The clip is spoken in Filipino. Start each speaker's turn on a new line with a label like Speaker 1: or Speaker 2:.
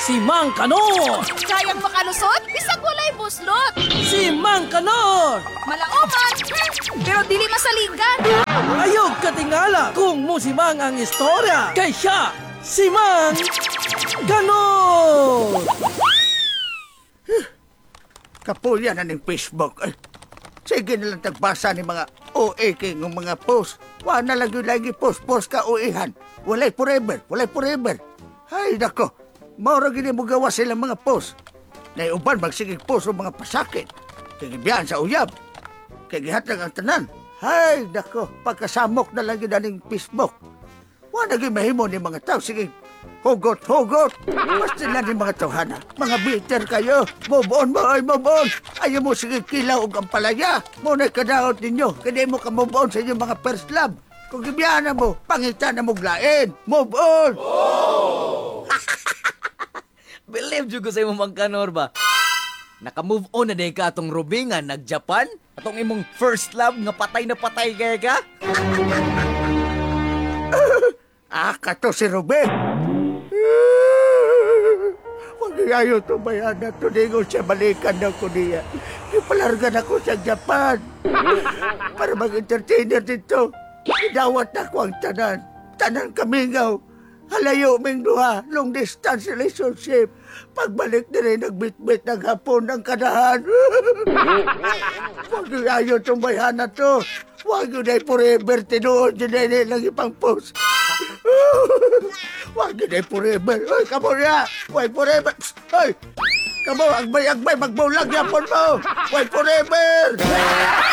Speaker 1: Si Mang Kanor!
Speaker 2: Kayang makalusot, bisag walay buslot.
Speaker 1: Si Mang Kanor!
Speaker 2: Malaoman, pero dili masaligan.
Speaker 1: Ayog katingala kung musimang ang istorya. Kay siya, si Mang Kanor!
Speaker 3: Kapuya na ng Facebook. Sige na lang tagbasa ni mga OA king ng mga post. Wa na lang yung lagi post ka OA-han. Walay forever. Ay, nako. Maura gini mo gawa sila mga post. Na uban magsigig post o mga pasakit. Kaya biyan sa uyab. Kaya gihatag ang tanan. Ay, nako. Pagkasamok na lang yun na ng Facebook. Wa na mahimo ni mga tao. Sige, hugot. Basta na ni mga tawhana. Mga bitter kayo. Move on. Ayaw mo sige kilaw og ang palaya. Muna kadaot ninyo. Kaya mo ka move on sa inyong mga first love. Kung gibiyanan mo, pangitan na mo glain. Move on!
Speaker 4: Believe jud ko sa imong Mang Kanor ba? Naka-move on na day ka atong Rubingan, nag-Japan? Atong imong first love nga patay na patay kaya ka?
Speaker 3: Kato si Ruben. Huwag ayaw ito bayanan. Tuningon siya balikan na ko niya. Ipalargan ako sa Japan. Para mag-entertainer dito. Idawat na ko ang tanan. Tanan kamingaw. Halayo ming duha. Long distance relationship. Pagbalik na rin nagbitbit ng hapon ng kanahan. Huwag ayaw itong bayanan to. Huwag yun ay forever. Tinuod yun ay lang ipang post. Huwag yun ay forever. Ay, kamo niya. Huwag forever. Ay, kamo, agbay, magbulag yapon mo. Huwag forever.